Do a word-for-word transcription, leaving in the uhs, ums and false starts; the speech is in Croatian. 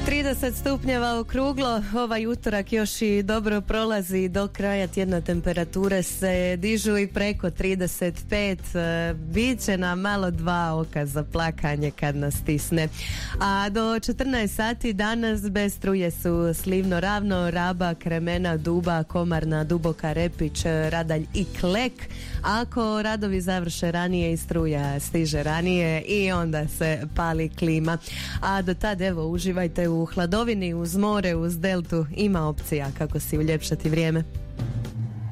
trideset stupnjeva okruglo, ovaj utorak još i dobro prolazi, do kraja tjedna temperature se dižu i preko trideset pet, biće nam malo dva oka za plakanje kad nas stisne. A do četrnaest sati danas bez struje su Slivno Ravno, Raba, Kremena, Duba, Komarna, Duboka, Repić, Radalj i Klek. Ako radovi završe ranije i struja stiže ranije i onda se pali klima. A do tad evo uživajte u hladovini, uz more, uz deltu, ima opcija kako si uljepšati vrijeme.